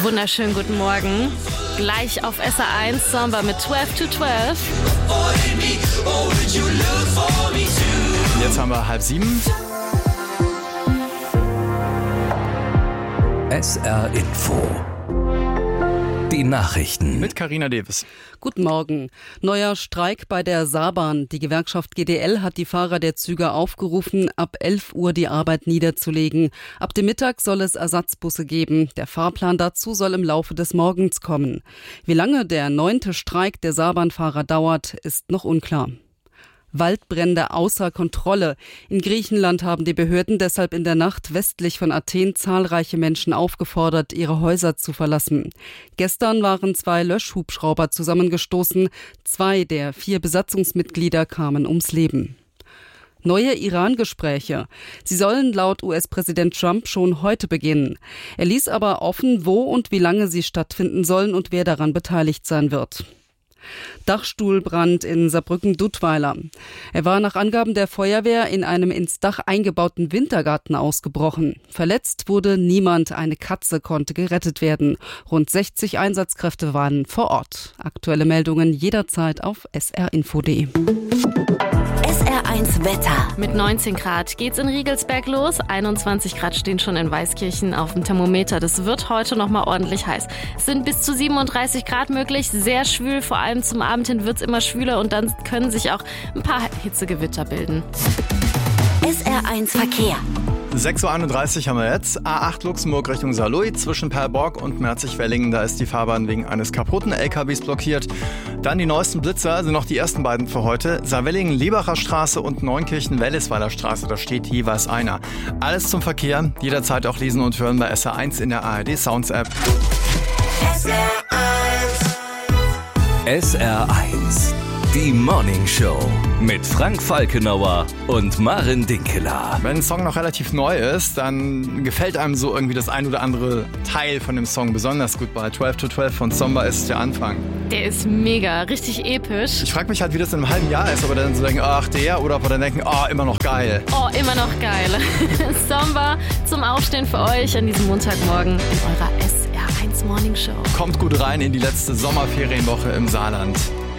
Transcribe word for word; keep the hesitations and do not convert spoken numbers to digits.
Wunderschönen guten Morgen. Gleich auf S R eins Samba mit zwölf to zwölf. Jetzt haben wir halb sieben. S R Info. Die Nachrichten. Mit Carina Davis. Guten Morgen. Neuer Streik bei der Saarbahn. Die Gewerkschaft G D L hat die Fahrer der Züge aufgerufen, ab elf Uhr die Arbeit niederzulegen. Ab dem Mittag soll es Ersatzbusse geben. Der Fahrplan dazu soll im Laufe des Morgens kommen. Wie lange der neunte Streik der Saarbahnfahrer dauert, ist noch unklar. Waldbrände außer Kontrolle. In Griechenland haben die Behörden deshalb in der Nacht westlich von Athen zahlreiche Menschen aufgefordert, ihre Häuser zu verlassen. Gestern waren zwei Löschhubschrauber zusammengestoßen. Zwei der vier Besatzungsmitglieder kamen ums Leben. Neue Iran-Gespräche. Sie sollen laut U S-Präsident Trump schon heute beginnen. Er ließ aber offen, wo und wie lange sie stattfinden sollen und wer daran beteiligt sein wird. Dachstuhlbrand in Saarbrücken-Duttweiler. Er war nach Angaben der Feuerwehr in einem ins Dach eingebauten Wintergarten ausgebrochen. Verletzt wurde niemand, eine Katze konnte gerettet werden. Rund sechzig Einsatzkräfte waren vor Ort. Aktuelle Meldungen jederzeit auf s r info punkt d e. S R eins Wetter. Mit neunzehn Grad geht's in Riegelsberg los. einundzwanzig Grad stehen schon in Weißkirchen auf dem Thermometer. Das wird heute noch mal ordentlich heiß. Es sind bis zu siebenunddreißig Grad möglich. Sehr schwül, vor allem zum Abend hin wird's immer schwüler und dann können sich auch ein paar Hitzegewitter bilden. S R eins Verkehr. sechs Uhr einunddreißig haben wir jetzt. A acht Luxemburg Richtung Saarlouis zwischen Perlborg und Merzig-Wellingen. Da ist die Fahrbahn wegen eines kaputten L K Ws blockiert. Dann die neuesten Blitzer sind noch die ersten beiden für heute. Saarwellingen-Lebacher Straße und Neunkirchen-Wellisweiler Straße. Da steht jeweils einer. Alles zum Verkehr. Jederzeit auch lesen und hören bei S R eins in der A R D Sounds App. S R eins. S R eins. Die Morning Show mit Frank Falkenauer und Maren Dinkeler. Wenn ein Song noch relativ neu ist, dann gefällt einem so irgendwie das ein oder andere Teil von dem Song besonders gut. Bei zwölf to zwölf von Zomba ist der Anfang. Der ist mega, richtig episch. Ich frage mich halt, wie das in einem halben Jahr ist, ob wir dann so denken, ach der, oder ob wir dann denken, oh, immer noch geil. Oh, immer noch geil. Zomba zum Aufstehen für euch an diesem Montagmorgen in eurer S R eins Morning Show. Kommt gut rein in die letzte Sommerferienwoche im Saarland.